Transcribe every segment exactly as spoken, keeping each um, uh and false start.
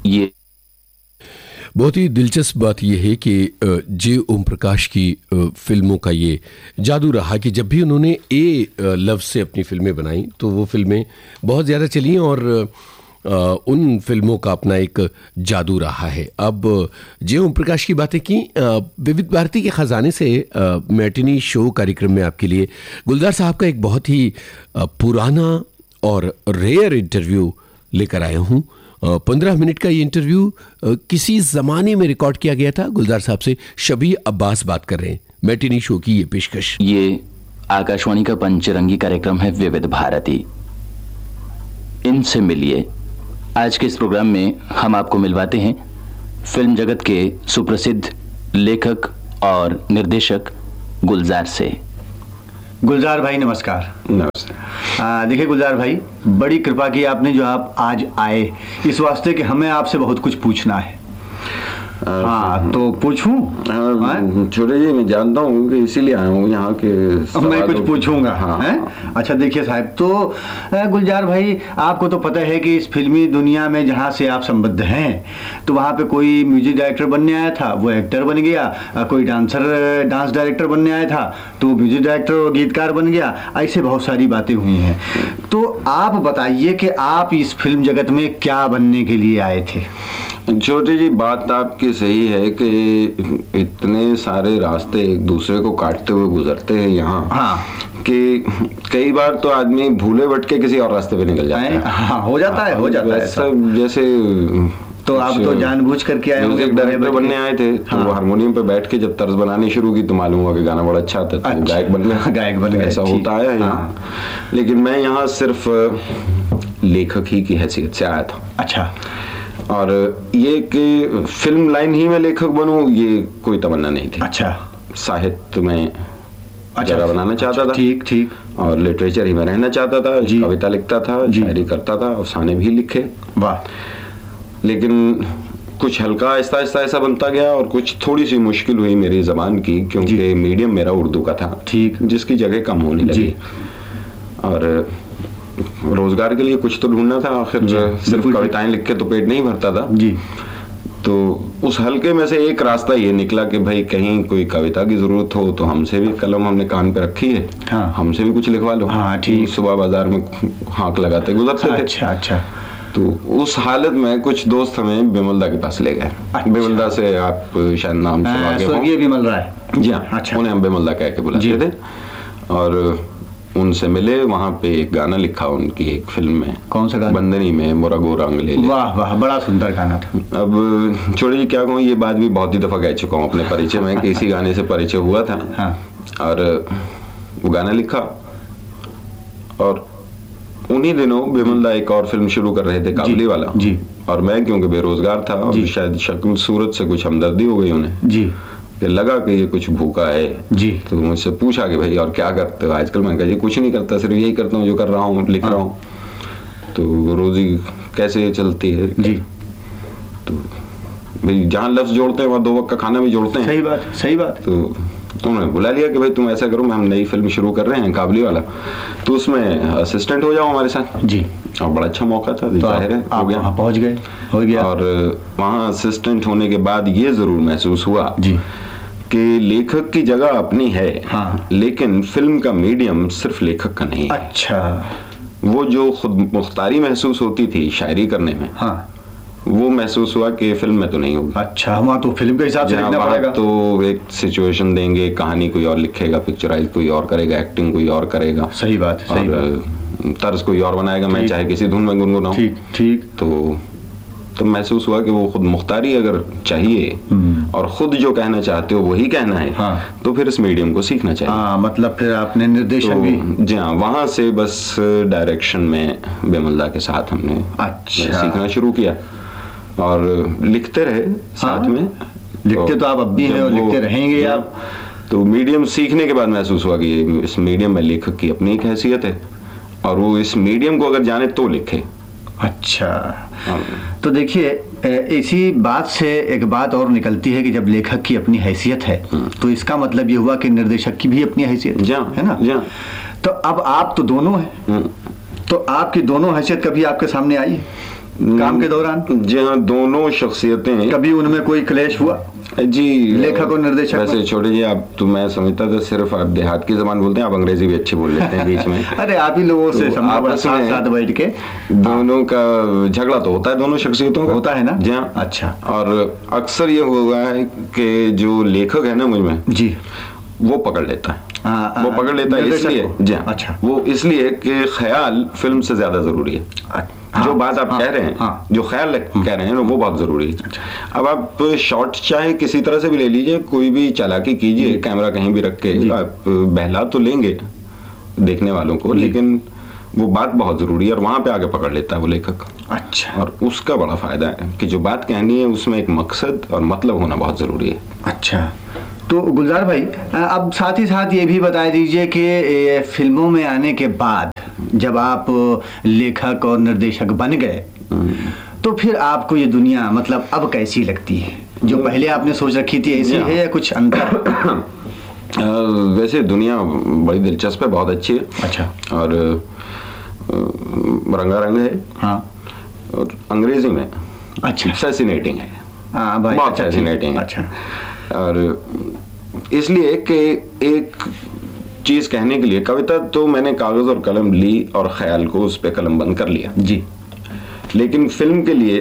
ये बहुत ही दिलचस्प बात यह है कि जे ओम प्रकाश की फिल्मों का ये जादू रहा कि जब भी उन्होंने ए लफ्ज़ से अपनी फिल्में बनाई तो वो फिल्में बहुत ज़्यादा चली और उन फिल्मों का अपना एक जादू रहा है। अब जे ओम प्रकाश की बातें की, विविध भारती के ख़जाने से मैटिनी शो कार्यक्रम में आपके लिए गुलजार साहब का एक बहुत ही पुराना और रेयर इंटरव्यू लेकर आया हूँ। पंद्रह मिनट का ये इंटरव्यू किसी ज़माने में रिकॉर्ड किया गया था। गुलजार साहब से शबी अब्बास बात कर रहे हैं। मैटिनी शो की ये पेशकश। ये आकाशवाणी का पंचरंगी कार्यक्रम है विविध भारती। इनसे मिलिए। आज के इस प्रोग्राम में हम आपको मिलवाते हैं फिल्म जगत के सुप्रसिद्ध लेखक और निर्देशक गुलजार से। गुलजार भाई नमस्कार। नमस्कार। देखिए गुलजार भाई, बड़ी कृपा की आपने जो आप आज आए, इस वास्ते कि हमें आपसे बहुत कुछ पूछना है। हाँ तो पूछूं? छोटे जी, मैं जानता हूँ कि इसीलिए आया हूँ यहाँ के। मैं कुछ पूछूंगा। हाँ, हाँ। अच्छा देखिए साहब, तो गुलजार भाई आपको तो पता है कि इस फिल्मी दुनिया में जहाँ से आप संबद्ध हैं तो वहाँ पे कोई म्यूजिक डायरेक्टर बनने आया था, वो एक्टर बन गया। कोई डांसर डांस डायरेक्टर बनने आया था तो म्यूजिक डायरेक्टर और गीतकार बन गया। ऐसे बहुत सारी बातें हुई हैं। तो आप बताइए कि आप इस फिल्म जगत में क्या बनने के लिए आए थे? छोटे जी, बात आपकी सही है कि इतने सारे रास्ते एक दूसरे को काटते हुए गुजरते हैं यहाँ। हाँ। कि कई बार तो आदमी भूले भटके किसी और रास्ते पे निकल जाता है। हाँ, हो जाता है हो जाता है सब। जैसे तो आप तो जानबूझ करके आए, म्यूजिक डायरेक्टर बनने आए थे। हाँ। तो हारमोनियम पे बैठ के जब तर्ज बनानी शुरू की तो मालूम हुआ कि गाना बड़ा अच्छा था, तो अच्छा। गायक बन गया। गायक बन गया, ऐसा होता है यहाँ। लेकिन मैं यहाँ सिर्फ लेखक ही की हैसियत से आया था। अच्छा। और ये कि फिल्म लाइन ही में लेखक बनूं, ये कोई तमन्ना नहीं थी। अच्छा। साहित्य में अच्छा जरा बनाना चाहता था। ठीक ठीक। और लिटरेचर ही में रहना चाहता था। कविता लिखता था, शायरी करता था, अफसाने भी लिखे। वाह। लेकिन कुछ हल्का आहिस्ता आहिस्ता ऐसा बनता गया और कुछ थोड़ी सी मुश्किल हुई मेरी जबान की, क्योंकि मीडियम मेरा उर्दू का था। ठीक। जिसकी जगह कम होने लगी और रोजगार के लिए कुछ तो ढूंढना था। आखिर सिर्फ कविताएं लिख के तो पेट नहीं भरता था जी। तो उस हल्के में से एक रास्ता ये निकला कि भाई कहीं कोई कविता की जरूरत हो तो हमसे भी कलम हमने कान पे रखी है। हाँ। हमसे भी कुछ लिखवा लो। हाँ ठीक। सुबह बाजार में हाँक लगाते गुजरते थे। अच्छा अच्छा। तो उस हालत में कुछ दोस्त हमें बिमलदा के पास ले गए। अच्छा। बिमलदा से आप शायद नाम सुना के हो। बिमल राय जी। हाँ। अच्छा। उन्हें हम बिमलदा कह के बुलाते थे और उनसे मिले। वहाँ पे एक गाना लिखा उनकी एक फिल्म में। कौन सा गाना? बंदनी में मोरा गोरा रंग ले ले। वाह वाह, बड़ा सुंदर गाना था। अब छोड़िए क्या कहूँ, ये बात भी बहुत ही दफा कह चुका हूँ अपने परिचय में कि इसी गाने से परिचय हुआ था। हाँ। और वो गाना लिखा और उन्हीं दिनों बिमलदा एक और फिल्म शुरू कर रहे थे, काबुली वाला जी। और मैं क्योंकि बेरोजगार था और शायद शक्ल सूरत से कुछ हमदर्दी हो गई उन्हें जी, कि लगा कि ये कुछ भूखा है जी। तो मुझसे पूछा कि भाई और क्या करते हो आजकल? मैं कहा जी कुछ नहीं करता, सिर्फ यही करता हूँ जो कर रहा हूँ, लिख रहा हूँ। तो रोजी कैसे चलती है जी? तो भाई जहाँ लफ्ज जोड़ते हैं वहाँ दो वक्त का खाना भी जोड़ते हैं। सही बात सही बात। तो उन्होंने बुला लिया कि भाई तुम ऐसा करो, हम नई फिल्म शुरू कर रहे हैं काबुली वाला, तो उसमें असिस्टेंट हो जाओ हमारे साथ जी। और बड़ा अच्छा मौका था, तो जाहिर है हो गया, पहुंच गए हो गया। और वहाँ असिस्टेंट होने के बाद ये जरूर महसूस हुआ जी कि लेखक की जगह अपनी है। हाँ। लेकिन फिल्म का मीडियम सिर्फ लेखक का नहीं। अच्छा। वो जो खुद मुख्तारी महसूस होती थी शायरी करने में, हाँ, वो महसूस हुआ कि फिल्म में तो नहीं होगी। अच्छा, वहाँ तो फिल्म के हिसाब से लिखना पड़ेगा। तो एक सिचुएशन देंगे, कहानी कोई और लिखेगा, पिक्चराइज कोई और करेगा, एक्टिंग कोई और करेगा। सही बात सही बात। तर्ज कोई और बनाएगा, मैं चाहे किसी धुन में गुनगुनाऊं। ठीक ठीक। तो तो महसूस हुआ कि वो खुद मुख्तारी अगर चाहिए और खुद जो कहना चाहते हो वही कहना है, हाँ, तो फिर इस मीडियम को सीखना चाहिए। हाँ, मतलब फिर आपने निर्देशन तो, भी जी हाँ, वहां से बस डायरेक्शन में बिमलदा के साथ हमने अच्छा सीखना शुरू किया और लिखते रहे साथ हाँ, में। लिखते तो, तो आप अब भी हैं और लिखते रहेंगे आप। तो मीडियम सीखने के बाद महसूस हुआ कि इस मीडियम में लेखक की अपनी एक हैसियत है और वो इस मीडियम को अगर जाने तो लिखे। अच्छा, तो देखिए इसी बात से एक बात और निकलती है कि जब लेखक की अपनी हैसियत है तो इसका मतलब ये हुआ कि निर्देशक की भी अपनी हैसियत है ना। जा। तो अब आप तो दोनों हैं, तो आपकी दोनों हैसियत कभी आपके सामने आई? काम के दौरान? जी हाँ, दोनों शख्सियतें। कभी उनमें कोई क्लेश हुआ जी? लेखक और निर्देशक? वैसे छोटे जी, आप तो मैं समझता था सिर्फ आप देहात की जबान बोलते हैं, आप अंग्रेजी भी अच्छी बोल लेते हैं बीच में। अरे आप ही लोगों से तो आपस में साथ बैठ के दोनों का झगड़ा तो होता है, दोनों शख्सियतों का होता है ना? जी हाँ। अच्छा। और अक्सर ये हुआ है कि जो लेखक है ना मुझ में जी, वो पकड़ लेता है। आ, आ, वो पकड़ लेता है इसलिए जी हाँ। अच्छा। वो इसलिए कि ख्याल फिल्म से ज्यादा जरूरी है। हाँ, जो बात आप हाँ, कह रहे हैं हाँ, जो ख्याल कह रहे हैं वो बहुत जरूरी है। अच्छा। अब आप शॉट चाहे किसी तरह से भी ले लीजिए, कोई भी चालाकी कीजिए, कैमरा कहीं भी रख के आप बहला तो लेंगे देखने वालों को, लेकिन वो बात बहुत जरूरी है और वहां पे आगे पकड़ लेता है वो लेखक। अच्छा। और उसका बड़ा फायदा है कि जो बात कहनी है उसमें एक मकसद और मतलब होना बहुत जरूरी है। अच्छा। तो गुलजार भाई, अब साथ ही साथ ये भी बता दीजिए कि फिल्मों में आने के बाद जब आप लेखक और निर्देशक बन गए तो फिर आपको ये दुनिया मतलब अब कैसी लगती है? जो पहले आपने सोच रखी थी ऐसी है या कुछ अंतर? वैसे दुनिया बड़ी दिलचस्प है, बहुत अच्छी है। अच्छा। और रंगारंग है। हाँ। और अंग्रेजी में अच्छा फैसिनेटिंग है। हाँ भाई, बहुत फैसिनेटिंग है। अच्छा। और इसलिए कि एक चीज कहने के लिए, कविता तो मैंने कागज और कलम ली और ख्याल को उस पे कलम बंद कर लिया जी, लेकिन फिल्म के लिए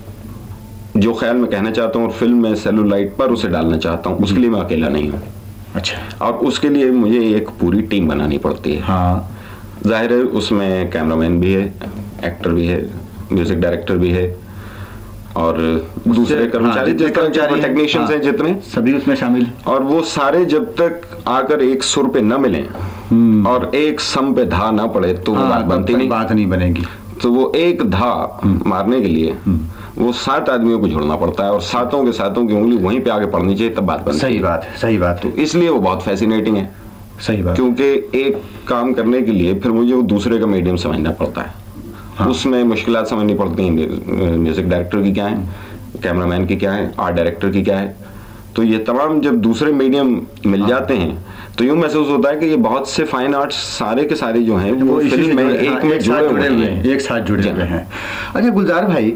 जो ख्याल मैं कहना चाहता हूँ और फिल्म में सेलुलाइट पर उसे डालना चाहता हूँ, उसके लिए मैं अकेला नहीं हूँ। अच्छा। और उसके लिए मुझे एक पूरी टीम बनानी पड़ती है। हाँ। जाहिर है उसमें कैमरामैन भी है, एक्टर भी है, म्यूजिक डायरेक्टर भी है और दूसरे कर्मचारी, हाँ, टेक्नीशियंस हाँ, हैं जितने, सभी उसमें शामिल। और वो सारे जब तक आकर एक सुर पे न मिले और एक सम पे धा ना पड़े तो हाँ, बात बनती नहीं, बात नहीं बनेगी। तो वो एक धा मारने के लिए वो सात आदमियों को जोड़ना पड़ता है और सातों के सातों की उंगली वहीं पे आगे पड़नी चाहिए, तब बात बनती है। सही बात है, सही बात है। तो इसलिए वो बहुत फैसिनेटिंग है। सही बात। क्योंकि एक काम करने के लिए फिर मुझे वो दूसरे का मीडियम समझना पड़ता है। हाँ। उसमें मुश्किलात समझनी पड़ती हैं, म्यूजिक डायरेक्टर की क्या है, कैमरामैन की क्या है, आर्ट डायरेक्टर की क्या है। तो ये तमाम जब दूसरे मीडियम मिल हाँ। जाते हैं तो यूं महसूस होता है कि ये बहुत से फाइन आर्ट्स सारे के सारे जो हैं वो फिल्म में एक में जुड़े हुए हैं, एक साथ जुड़े हुए हैं। अच्छा गुलजार भाई,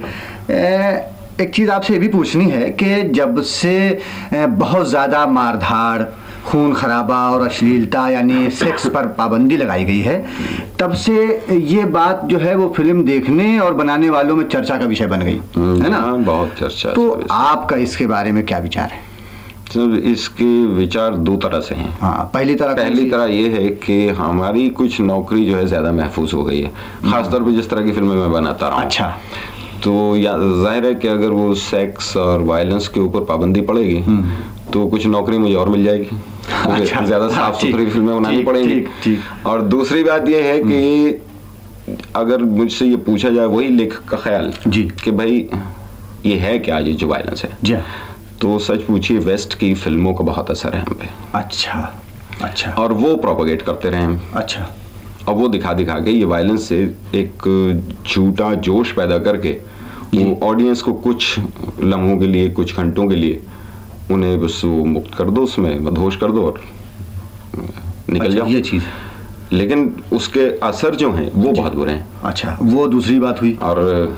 एक चीज आपसे ये भी पूछनी है कि जब से बहुत ज्यादा मारधाड़, खून खराबा और अश्लीलता यानी सेक्स पर पाबंदी लगाई गई है, तब से ये बात जो है वो फिल्म देखने और बनाने वालों में चर्चा का विषय बन गई है ना? बहुत चर्चा। तो आपका इसके बारे में क्या विचार है? इसके विचार दो तरह से हैं। हाँ, पहली तरह पहली तरह ये है कि हमारी कुछ नौकरी जो है ज्यादा महफूज हो गई है, खासतौर पर जिस तरह की फिल्में मैं बनाता रहा हूँ। अच्छा। तो जाहिर है कि अगर वो सेक्स और वायलेंस के ऊपर पाबंदी पड़ेगी तो कुछ नौकरी मुझे और मिल जाएगी। अच्छा, ज्यादा साफ सुथरी फिल्में बनानी पड़ेंगी। और दूसरी बात यह है कि अगर मुझसे ये पूछा जाए, वही लेखक का ख्याल जी कि भाई ये है क्या ये जो वायलेंस है जी, तो सच पूछिए वेस्ट की फिल्मों का बहुत असर है हम पे। अच्छा अच्छा। और वो प्रोपोगेट करते रहे हम। अच्छा। और वो दिखा दिखा के ये वायलेंस से एक झूठा जोश पैदा करके वो ऑडियंस को कुछ लम्हों के लिए, कुछ घंटों के लिए उन्हें बस वो मुक्त कर दो, उसमें मदहोश कर दो और निकल अच्छा, जाओ। ये चीज। लेकिन उसके असर जो हैं वो बहुत बुरे हैं। अच्छा, वो दूसरी बात हुई। और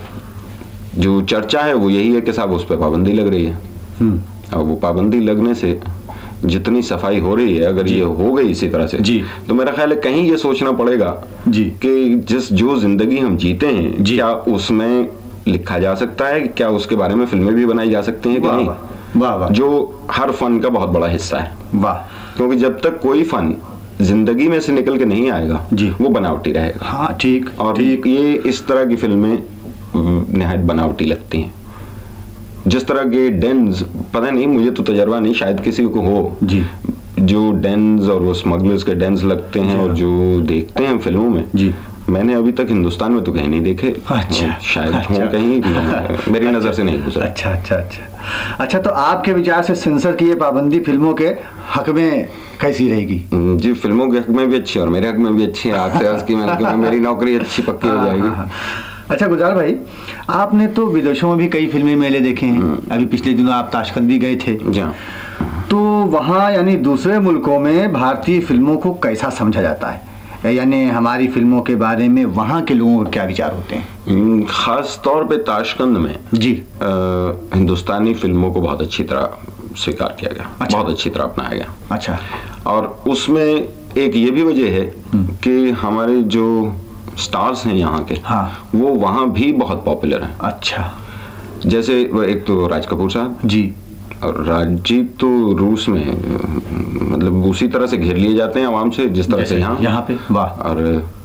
जो चर्चा है वो यही है कि साहब उस पर पाबंदी लग रही है। और वो पाबंदी लगने से जितनी सफाई हो रही है, अगर ये हो गई इसी तरह से जी, तो मेरा ख्याल है कहीं ये सोचना पड़ेगा जी कि जिस जो जिंदगी हम जीते हैं क्या उसमें लिखा जा सकता है, क्या उसके बारे में फिल्में भी बनाई जा सकती हैं कि नहीं। वाह वाह। जो हर फन का बहुत बड़ा हिस्सा है। वाह। क्योंकि जब तक कोई फन जिंदगी में से निकल के नहीं आएगा जी, वो बनावटी रहेगा। हाँ ठीक। और ठीक। ये इस तरह की फिल्में निहायत बनावटी लगती हैं। जिस तरह के डेन्स, पता नहीं, मुझे तो तजर्बा नहीं, शायद किसी को हो जी, जो डेन्स और वो स्मगलर्स के डेन्स लगते हैं और जो देखते हैं फिल्मों में जी, मैंने अभी तक हिंदुस्तान में तो कहीं नहीं देखे। अच्छा। शायद अच्छा। हो कहीं, मेरी नजर से नहीं गुजरा। अच्छा अच्छा अच्छा अच्छा। तो आपके विचार से सेंसर की ये पाबंदी फिल्मों के हक में कैसी रहेगी? जी, फिल्मों के हक में भी अच्छी और मेरे हक में भी अच्छी है। आपसे की मैं मेरी नौकरी अच्छी पक्की हो जाएगी। अच्छा गुलजार भाई, आपने तो विदेशों में भी कई फिल्मी मेले देखे हैं। अभी पिछले दिनों आप ताशकंद भी गए थे। तो वहाँ यानी दूसरे मुल्कों में भारतीय फिल्मों को कैसा समझा जाता है? यानी हमारी फिल्मों के बारे में वहाँ के लोगों के क्या विचार होते हैं? खास तौर पे ताशकंद में जी आ, हिंदुस्तानी फिल्मों को बहुत अच्छी तरह स्वीकार किया गया। अच्छा। बहुत अच्छी तरह अपनाया गया। अच्छा। और उसमें एक ये भी वजह है कि हमारे जो स्टार्स हैं यहाँ के, हाँ, वो वहाँ भी बहुत पॉपुलर हैं। अच्छा। जैसे एक तो राज कपूर साहब जी, और राजजीत तो रूस में मतलब उसी तरह से घेर लिए जाते हैं आवाम से जिस तरह से यहाँ यहाँ पे। वाह। और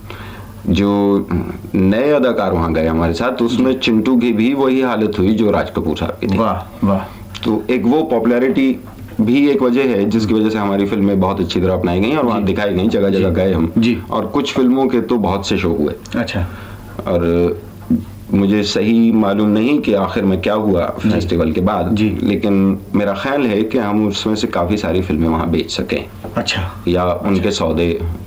जो नए अदाकार वहाँ गए हमारे साथ, तो उसमें चिंटू की भी वही हालत हुई जो राज कपूर साहब की थी। वाह वाह। तो एक वो पॉपुलैरिटी भी एक वजह है जिसकी वजह से हमारी फिल्में बहुत अच्छी तरह अपनाई गई और वहाँ दिखाई गई, जगह जगह गए हम जी। और कुछ फिल्मों के तो बहुत से शो हुए। अच्छा। और मुझे सही मालूम नहीं कि आखिर में क्या हुआ फेस्टिवल के बाद, लेकिन मेरा ख्याल है कि हम उसमें से काफी सारी फिल्में वहाँ बेच सकें। अच्छा। या उनके सौदे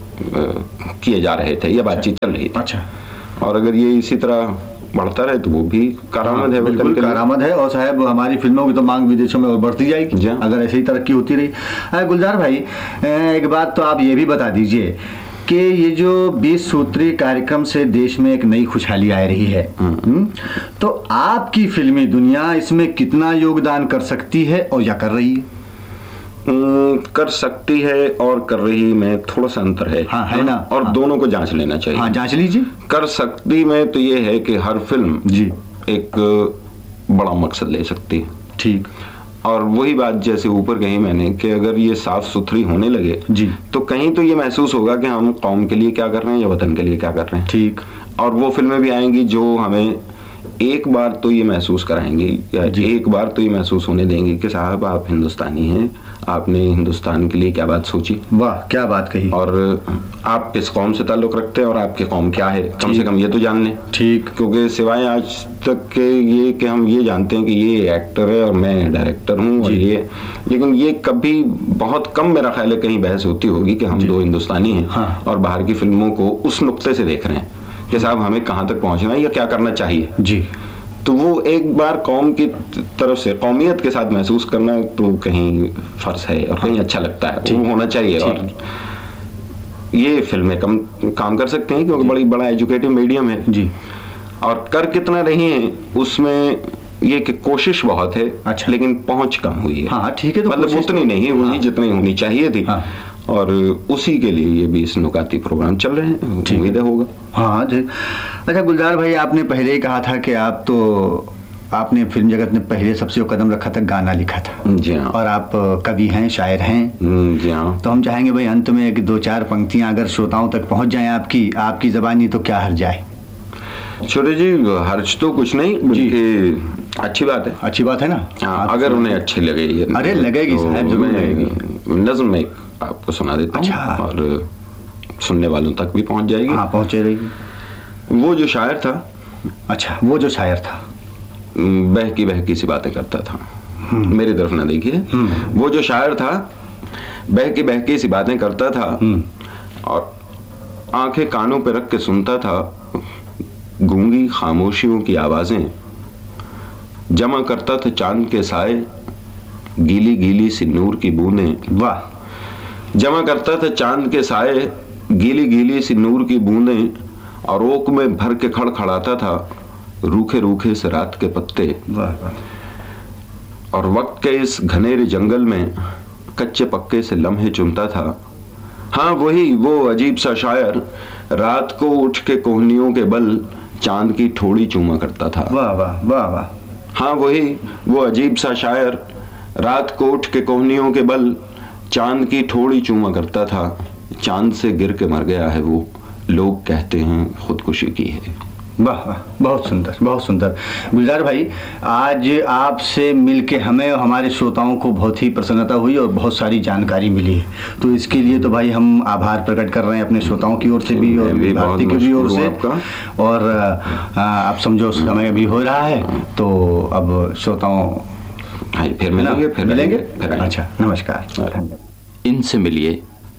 किए जा रहे थे या बातचीत चल रही थी। अच्छा। और अगर ये इसी तरह बढ़ता रहे तो वो भी कारामद है। बिल्कुल कारामद है। और साहब हमारी फिल्मों की तो मांग विदेशों में और बढ़ती जाएगी अगर ऐसे ही तरक्की होती रही। गुलजार भाई, एक बात तो आप ये भी बता दीजिए कि ये जो बीस सूत्री कार्यक्रम से देश में एक नई खुशहाली आ रही है, तो आपकी फिल्मी दुनिया इसमें कितना योगदान कर सकती है और या कर रही है? कर सकती है और कर रही में थोड़ा सा अंतर है। हाँ, है ना। और हाँ। दोनों को जांच लेना चाहिए। हाँ, जांच लीजिए। कर सकती में तो ये है कि हर फिल्म जी एक बड़ा मकसद ले सकती है। ठीक। और वही बात जैसे ऊपर कही मैंने कि अगर ये साफ सुथरी होने लगे जी तो कहीं तो ये महसूस होगा कि हम कौम के लिए क्या कर रहे हैं या वतन के लिए क्या कर रहे हैं। ठीक। और वो फिल्में भी आएंगी जो हमें एक बार तो ये महसूस कराएंगी या एक बार तो ये महसूस होने देंगी कि साहब आप हिंदुस्तानी हैं, आपने हिंदुस्तान के लिए क्या बात सोची। वाह, क्या बात कही। और आप किस कौम से ताल्लुक रखते हैं और आपकी कौम क्या है, कम से कम ये तो जान लें। ठीक। क्योंकि सिवाय आज तक के ये कि हम ये जानते हैं कि ये एक्टर है और मैं डायरेक्टर हूँ और ये, लेकिन ये कभी बहुत कम मेरा ख्याल है कहीं बहस होती होगी कि हम दो हिंदुस्तानी हैं। हाँ। और बाहर की फिल्मों को उस नुक्ते से देख रहे हैं कि साहब हमें कहाँ तक पहुँचना है या क्या करना चाहिए। जी। तो वो एक बार कौम की तरफ से कौमियत के साथ महसूस करना तो कहीं फर्ज है और कहीं अच्छा लगता है, वो होना चाहिए। और ये फिल्में कम काम कर सकते हैं क्योंकि बड़ी बड़ा एजुकेटिव मीडियम है जी। और कर कितना रही है उसमें ये कि कोशिश बहुत है। अच्छा। लेकिन पहुंच कम हुई है। हाँ, ठीक है। तो मतलब उतनी नहीं हुई। हाँ। जितनी होनी चाहिए थी। हाँ। और उसी के लिए ये बीस नुकाती प्रोग्राम चल रहे हैं, उम्मीद होगा। हाँ जी। अच्छा गुलजार भाई, आपने पहले ही कहा था कि आप तो आपने फिल्म जगत में पहले सबसे जो कदम रखा था गाना लिखा था। जी हाँ। और आप कवि हैं, शायर हैं। जी हाँ। तो हम चाहेंगे भाई अंत में एक दो चार पंक्तियां अगर श्रोताओं तक पहुंच जाएं आपकी आपकी जबानी, तो क्या हर्ज जाए? छोटे जी, हर्ज तो कुछ नहीं, बल्कि अच्छी बात है। अच्छी बात है ना। हाँ, अगर उन्हें अच्छी लगे। अरे लगेगी साहब, जरूर लगेगी। नज़्म में आपको सुना देता हूँ। अच्छा। और सुनने वालों तक भी पहुंच जाएगी। हाँ, पहुंचे रहेगी। वो जो शायर था। अच्छा, वो जो शायर था बहकी बहकी सी बातें करता था। मेरी तरफ ना देखिए। वो जो शायर था बहकी बहकी सी बातें करता था और आंखें कानों पे रख के सुनता था गूंगी खामोशियों की आवाजें, जमा करता था चांद के साए गीली गीली सी नूर की बूंदें। वाह। जमा करता था चांद के साए गीली गीली सी नूर की बूंदें और ओक में भर के खड़खड़ाता था रूखे रूखे से रात के पत्ते। वाह वाह। और वक्त के इस घनेरे जंगल में कच्चे पक्के से लम्हे चुनता था। हाँ, वही वो अजीब सा शायर रात को उठ के कोहनियों के बल चांद की ठोड़ी चूमा करता था। वाह वाह वाह वाह। हाँ, वही वो अजीब सा शायर रात को उठ के कोहनियों के बल चांद की ठोड़ी चूमा करता था। चांद से गिर के मर गया है वो, लोग कहते हैं खुदकुशी की है। वाह वाह, बहुत सुंदर बहुत सुंदर। गुलजार भाई, आज आपसे मिलके हमें और हमारे श्रोताओं को बहुत ही प्रसन्नता हुई और बहुत सारी जानकारी मिली है। तो इसके लिए तो भाई हम आभार प्रकट कर रहे हैं अपने श्रोताओं की ओर से भी और भारती की भी ओर से। और आप समझो समय अभी हो रहा है, तो अब श्रोताओं फिर मिलेंगे फिर मिलेंगे फिर। अच्छा, नमस्कार। इनसे मिलिए।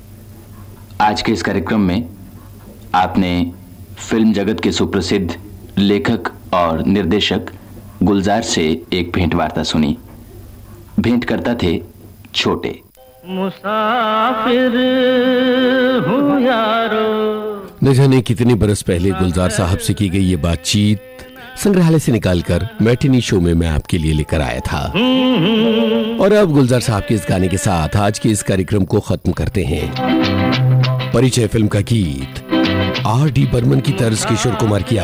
आज के इस कार्यक्रम में आपने फिल्म जगत के सुप्रसिद्ध लेखक और निर्देशक गुलजार से एक भेंट वार्ता सुनी। भेंट करता थे छोटे। मुसाफिर हूँ यारो। न जाने कितने बरस पहले गुलजार साहब से की गई ये बातचीत संग्रहालय से निकालकर मैटिनी शो में मैं आपके लिए लेकर आया था। और अब गुलजार साहब के इस गाने के साथ आज के इस कार्यक्रम को खत्म करते हैं। परिचय फिल्म का गीत आर डी बर्मन की तर्ज किशोर कुमार की